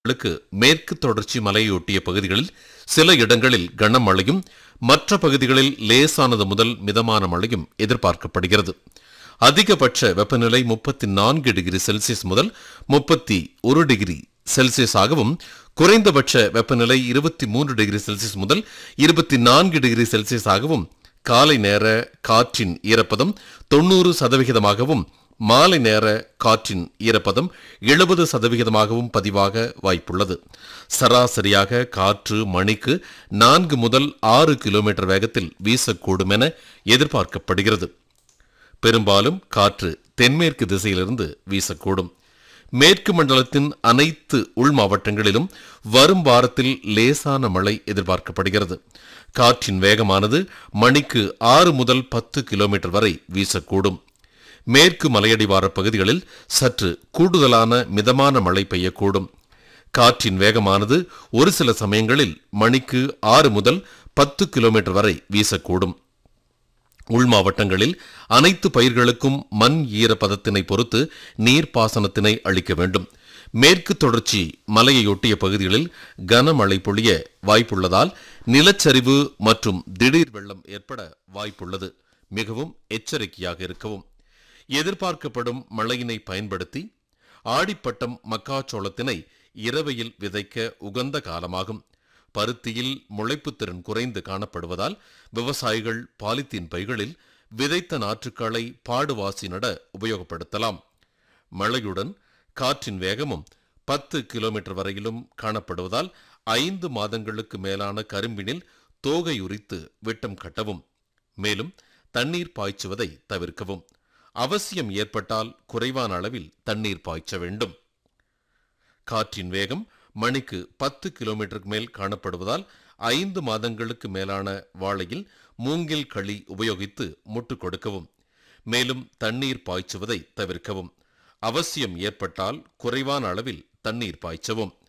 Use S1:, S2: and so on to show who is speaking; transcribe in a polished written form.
S1: மேற்கு தொடர்ச்சி மலையொட்டிய பகுதிகளில் சில இடங்களில் கனமழையும், மற்ற பகுதிகளில் லேசானது முதல் மிதமான மழையும் எதிர்பார்க்கப்படுகிறது. அதிகபட்ச வெப்பநிலை 34 டிகிரி செல்சியஸ் முதல் 31 டிகிரி செல்சியஸ் ஆகவும், குறைந்தபட்ச வெப்பநிலை 23 டிகிரி செல்சியஸ் முதல் 24 டிகிரி செல்சியஸ் ஆகவும், காலை நேர காற்றின் ஈரப்பதம் 90%ஆகவும், மாலை நேர காற்றின் ஈரப்பதம் 70%ஆகவும் பதிவாக வாய்ப்புள்ளது. சராசரியாக காற்று மணிக்கு 4 முதல் 6 கிலோமீட்டர் வேகத்தில் வீசக்கூடும் என எதிர்பார்க்கப்படுகிறது. பெரும்பாலும் காற்று தென்மேற்கு திசையிலிருந்து வீசக்கூடும். மேற்கு மண்டலத்தின் அனைத்து உள் மாவட்டங்களிலும் வரும் வாரத்தில் லேசான மழை எதிர்பார்க்கப்படுகிறது. காற்றின் வேகமானது மணிக்கு 6 முதல் 10 கிலோமீட்டர் வரை வீசக்கூடும். மேற்கு மலையடிவார பகுதிகளில் சற்று கூடுதலான மிதமான மழை பெய்யக்கூடும். காற்றின் வேகமானது ஒரு சில சமயங்களில் மணிக்கு 6 முதல் 10 கிலோமீட்டர் வரை வீசக்கூடும். உள் மாவட்டங்களில் அனைத்து பயிர்களுக்கும் மண் ஈரப்பதத்தினை பொறுத்து நீர்ப்பாசனத்தினை அளிக்க வேண்டும். மேற்கு தொடர்ச்சி மலையொட்டிய பகுதிகளில் கனமழை பொழிய வாய்ப்புள்ளதால் நிலச்சரிவு மற்றும் திடீர் வெள்ளம் ஏற்பட வாய்ப்புள்ளது. மிகவும் எச்சரிக்கையாக இருக்கவும். எதிர்பார்க்கப்படும் மழையினை பயன்படுத்தி ஆடிப்பட்டம் மக்காச்சோளத்தினை இரவையில் விதைக்க உகந்த காலமாகும். பருத்தியில் முளைப்புத் திறன் குறைந்து காணப்படுவதால் விவசாயிகள் பாலித்தீன் பைகளில் விதைத்த நாற்றுக்களை பாடுவாசி நட உபயோகப்படுத்தலாம். மழையுடன் காற்றின் வேகமும் 10 கிலோமீட்டர் வரையிலும் காணப்படுவதால் 5 மாதங்களுக்கு மேலான கரும்பினில் தோகை உரித்து விட்டம் கட்டவும். மேலும் தண்ணீர் பாய்ச்சுவதை தவிர்க்கவும். அவசியம் ஏற்பட்டால் குறைவான அளவில் தண்ணீர் பாய்ச்ச வேண்டும். காற்றின் வேகம் மணிக்கு 10 கிலோமீட்டருக்கு மேல் காணப்படுவதால் 5 மாதங்களுக்கு மேலான வாழையில் மூங்கில் களி உபயோகித்து முட்டு கொடுக்கவும். மேலும் தண்ணீர் பாய்ச்சுவதை தவிர்க்கவும். அவசியம் ஏற்பட்டால் குறைவான அளவில் தண்ணீர் பாய்ச்சவும்.